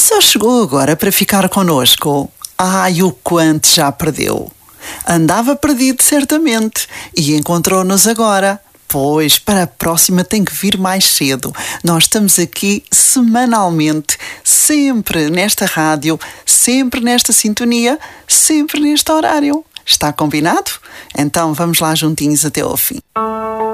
Só chegou agora para ficar connosco. Ai, o quanto já perdeu! Andava perdido certamente e encontrou-nos agora. Pois, para a próxima tem que vir mais cedo. Nós estamos aqui semanalmente, sempre nesta rádio, sempre nesta sintonia, sempre neste horário. Está combinado? Então vamos lá juntinhos até ao fim.